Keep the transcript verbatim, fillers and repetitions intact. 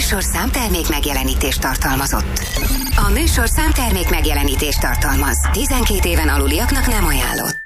műsor számtermék megjelenítést tartalmazott. A műsor számtermék megjelenítést tartalmaz. tizenkét éven aluliaknak nem ajánlott.